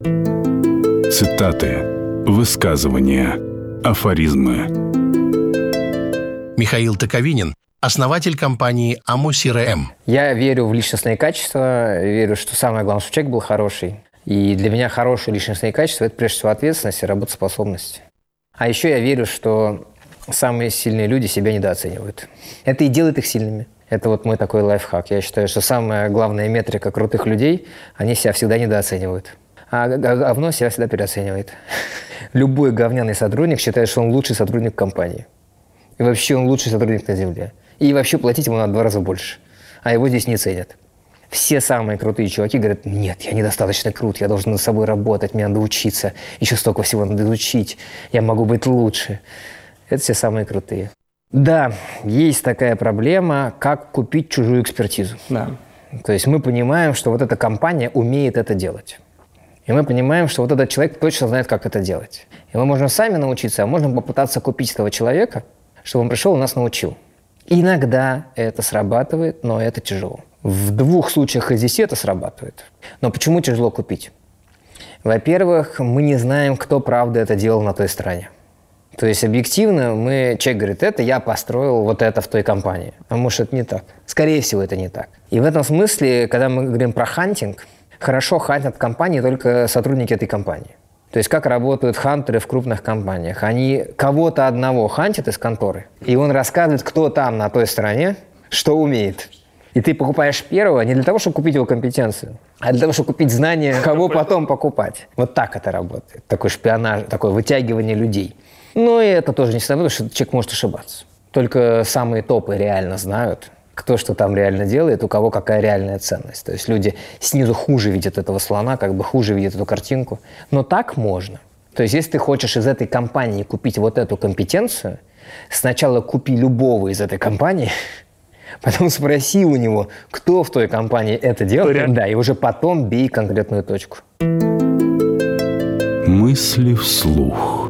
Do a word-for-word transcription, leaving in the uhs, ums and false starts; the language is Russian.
Цитаты, высказывания, афоризмы. Михаил Токовинин, основатель компании АМО-СИРЭМ. Я верю в личностные качества, верю, что самое главное, чтобы человек был хороший. И для меня хорошие личностные качества – это прежде всего ответственность и работоспособность. А еще я верю, что самые сильные люди себя недооценивают. Это и делает их сильными. Это вот мой такой лайфхак. Я считаю, что самая главная метрика крутых людей – они себя всегда недооценивают. А говно себя всегда переоценивает. Любой говняный сотрудник считает, что он лучший сотрудник компании. И вообще он лучший сотрудник на земле. И вообще платить ему надо в два раза больше. А его здесь не ценят. Все самые крутые чуваки говорят: нет, я недостаточно крут, я должен над собой работать, мне надо учиться, еще столько всего надо изучить, я могу быть лучше. Это все самые крутые. Да, есть такая проблема, как купить чужую экспертизу. Да. То есть мы понимаем, что вот эта компания умеет это делать. И мы понимаем, что вот этот человек точно знает, как это делать. И мы можем сами научиться, а можем попытаться купить этого человека, чтобы он пришел и нас научил. Иногда это срабатывает, но это тяжело. В двух случаях из десяти это срабатывает. Но почему тяжело купить? Во-первых, мы не знаем, кто правда это делал на той стороне. То есть объективно мы, человек говорит: это я построил вот это в той компании. А может, это не так? Скорее всего, это не так. И в этом смысле, когда мы говорим про хантинг, хорошо хантят компании только сотрудники этой компании. То есть как работают хантеры в крупных компаниях? Они кого-то одного хантят из конторы, и он рассказывает, кто там на той стороне, что умеет. И ты покупаешь первого не для того, чтобы купить его компетенцию, а для того, чтобы купить знания, кого потом покупать. Вот так это работает. Такой шпионаж, такое вытягивание людей. Но и это тоже не всегда, потому что человек может ошибаться. Только самые топы реально знают, кто что там реально делает, у кого какая реальная ценность. То есть люди снизу хуже видят этого слона, как бы хуже видят эту картинку. Но так можно. То есть если ты хочешь из этой компании купить вот эту компетенцию, сначала купи любого из этой компании, потом спроси у него, кто в той компании это делает, да, и уже потом бей конкретную точку. Мысли вслух.